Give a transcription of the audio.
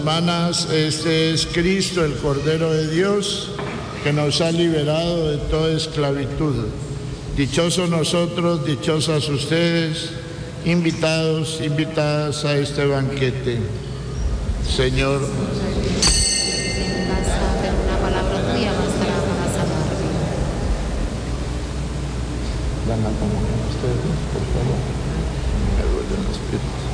Hermanas, este es Cristo, el Cordero de Dios, que nos ha liberado de toda esclavitud. Dichosos nosotros, dichosas ustedes, invitados, invitadas a este banquete. Señor, en casa, pero una palabra tuya bastará para sanarme. dan la comunión a ustedes, por favor. Me duele el espíritu.